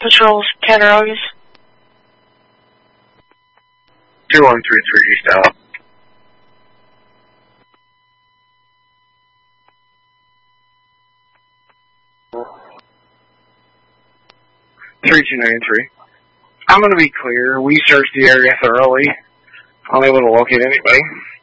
Patrols, Tatarogas. 2133 East out. $3293. I'm going to be clear. We searched the area thoroughly. Unable to locate anybody.